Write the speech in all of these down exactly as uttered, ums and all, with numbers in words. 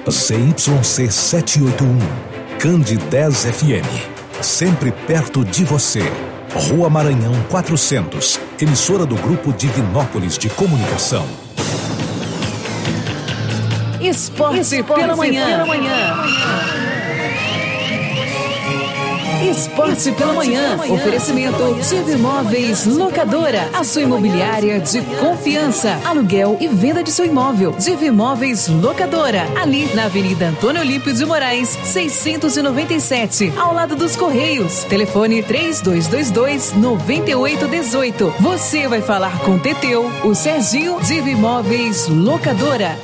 C Y C setecentos e oitenta e um, Cande dez F M, sempre perto de você. Rua Maranhão quatrocentos, emissora do Grupo Divinópolis de Comunicação. Esporte, Esporte pela manhã. Pela manhã. Esporte pela manhã. Oferecimento Diva Imóveis Locadora. A sua imobiliária de confiança. Aluguel e venda de seu imóvel. Diva Imóveis Locadora. Ali na Avenida Antônio Olímpio de Moraes, seiscentos e noventa e sete. Ao lado dos Correios. Telefone três dois dois dois, nove oito um oito. Você vai falar com o Teteu, o Serginho. Diva Imóveis Locadora.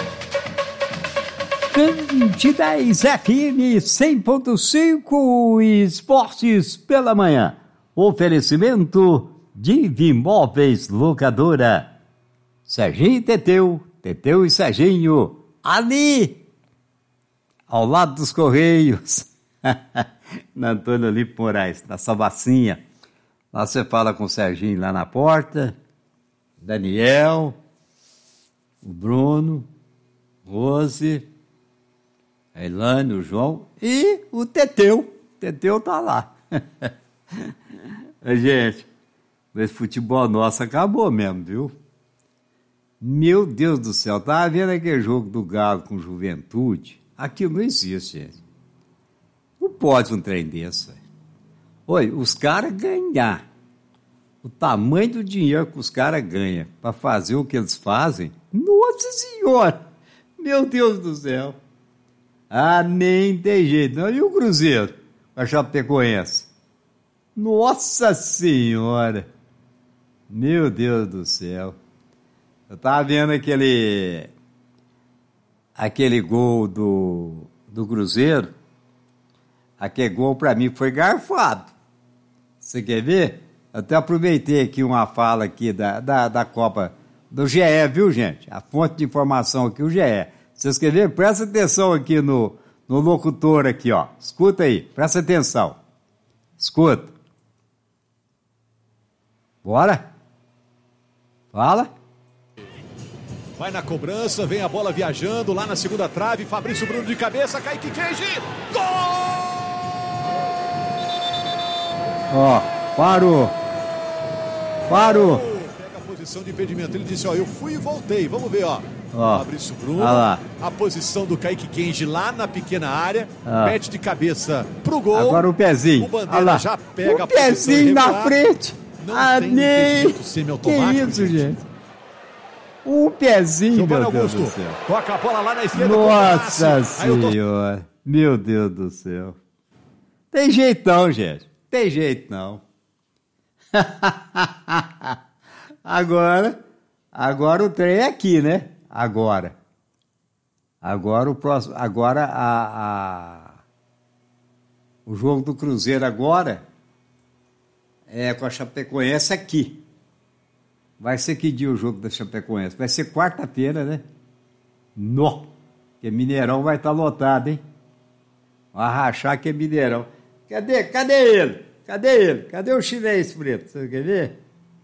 Cande dez F M cem ponto cinco, Esportes pela manhã. Oferecimento Diva Imóveis Locadora. Serginho e Teteu, Teteu e Serginho, ali, ao lado dos Correios, na Antônio Olímpio Moraes, na Salvacinha. Lá você fala com o Serginho lá na porta, Daniel, o Bruno, Rose, a Elane, o João e o Teteu. O Teteu tá lá. Gente, esse futebol nosso acabou mesmo, viu? Meu Deus do céu, tava vendo aquele jogo do Galo com Juventude? Aquilo não existe, gente. Não pode um trem desse, velho. Oi, os caras ganhar o tamanho do dinheiro que os caras ganham para fazer o que eles fazem, nossa senhora, meu Deus do céu. Ah, nem tem jeito, não. E o Cruzeiro? A Chapecoense? Nossa Senhora! Meu Deus do céu! Eu tava vendo aquele... Aquele gol do, do Cruzeiro. Aquele gol pra mim foi garfado. Você quer ver? Eu até aproveitei aqui uma fala aqui da, da, da Copa do G E, viu, gente? A fonte de informação aqui, o G E. Vocês querem ver? Presta atenção aqui no, no locutor aqui, ó. Escuta aí, presta atenção. Escuta. Bora? Fala. Vai na cobrança, vem a bola viajando lá na segunda trave. Fabrício Bruno de cabeça, Kaique Queijo. Gol! Ó, parou. Parou. Pega a posição de impedimento. Ele disse, ó, eu fui e voltei. Vamos ver, ó. Ó, Fabrício Bruno, lá. A posição do Kaique Kenji lá na pequena área, ah. mete de cabeça pro gol. Agora o pezinho. O Bandeira já pega o a posição pezinho na frente. Não ah, tem nem. Que isso, gente? gente? O pezinho, Giovani meu Deus Augusto do céu. Toca a bola lá na esquerda. Nossa Senhora. Tô... Meu Deus do céu. Tem jeitão, gente. Tem jeito não. Agora, agora o trem é aqui, né? Agora, agora o próximo, agora a, a, o jogo do Cruzeiro agora é com a Chapecoense aqui. Vai ser que dia o jogo da Chapecoense? Vai ser quarta-feira, né? Nó, porque Mineirão vai estar lotado, hein? Vai rachar que é Mineirão. Cadê? Cadê ele? Cadê ele? Cadê o chinês preto? Você quer ver?